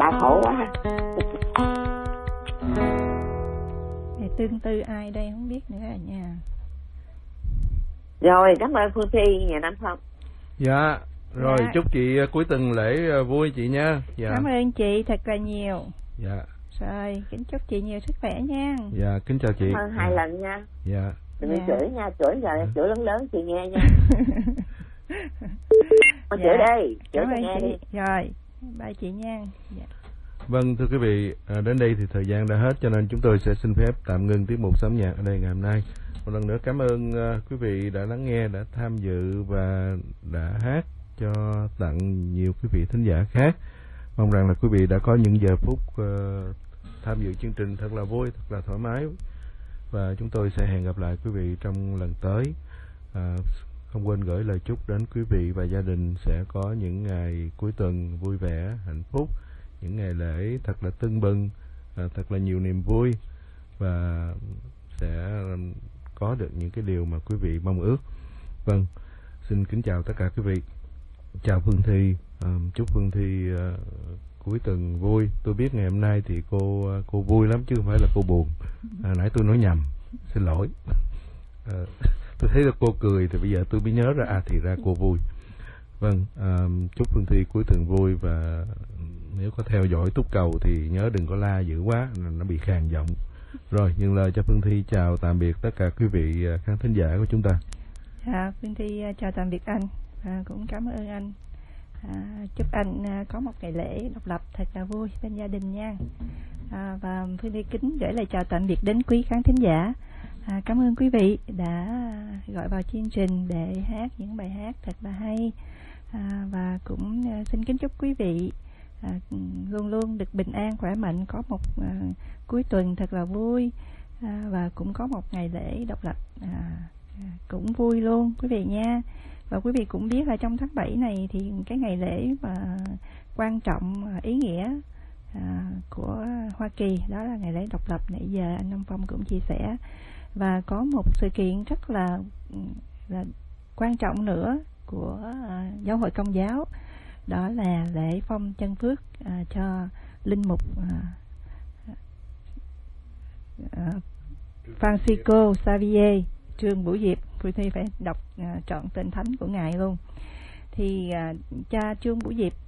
khổ quá. Tương tư ai đây không biết nữa à nha. Rồi, cảm ơn Phương Thi nhà Nam Phong. Dạ. Rồi Dạ. chúc chị cuối tuần lễ vui chị nha. Dạ. Cảm ơn chị thật là nhiều. Dạ. Rồi, kính chúc chị nhiều sức khỏe nha. Dạ, kính chào chị. Cảm ơn 2 lần nha. Dạ. Đừng chửi nha, chửi giờ chửi lớn lớn chị nghe nha. Con chửi đi, chửi cho nghe đi. Rồi, bye chị nha. Dạ. Vâng, thưa quý vị, đến đây thì thời gian đã hết, cho nên chúng tôi sẽ xin phép tạm ngưng tiết mục Sóng Nhạc ở đây ngày hôm nay. Một lần nữa cảm ơn quý vị đã lắng nghe, đã tham dự và đã hát cho tặng nhiều quý vị thính giả khác. Mong rằng là quý vị đã có những giờ phút tham dự chương trình thật là vui, thật là thoải mái. Và chúng tôi sẽ hẹn gặp lại quý vị trong lần tới. Không quên gửi lời chúc đến quý vị và gia đình sẽ có những ngày cuối tuần vui vẻ, hạnh phúc, những ngày lễ thật là tưng bừng, thật là nhiều niềm vui, và sẽ có được những cái điều mà quý vị mong ước. Vâng, xin kính chào tất cả quý vị. Chào Phương Thi, chúc Phương Thi cuối tuần vui. Tôi biết ngày hôm nay thì cô vui lắm chứ không phải là cô buồn. Nãy tôi nói nhầm, xin lỗi. Tôi thấy là cô cười thì bây giờ tôi mới nhớ ra thì ra cô vui. Vâng, chúc Phương Thi cuối tuần vui, và nếu có theo dõi Túc Cầu thì nhớ đừng có la dữ quá, nó bị khàn giọng. Rồi, nhận lời cho Phương Thi chào tạm biệt tất cả quý vị khán thính giả của chúng ta. Phương Thi chào tạm biệt anh, cũng cảm ơn anh. Chúc anh có một ngày lễ độc lập thật là vui bên gia đình nha. Và Phương Thi kính gửi lời chào tạm biệt đến quý khán thính giả. Cảm ơn quý vị đã gọi vào chương trình để hát những bài hát thật là hay. Và cũng xin kính chúc quý vị luôn luôn được bình an, khỏe mạnh, có một cuối tuần thật là vui, và cũng có một ngày lễ độc lập cũng vui luôn quý vị nha. Và quý vị cũng biết là trong tháng 7 này thì cái ngày lễ mà quan trọng, ý nghĩa của Hoa Kỳ đó là ngày lễ độc lập. Nãy giờ anh Nam Phong cũng chia sẻ. Và có một sự kiện rất là quan trọng nữa của Giáo hội Công giáo, đó là lễ phong chân phước cho linh mục Francisco Xavier Trương Bửu Diệp. Phương Thi phải đọc trọn tên thánh của ngài luôn. Thì cha Trương Bửu Diệp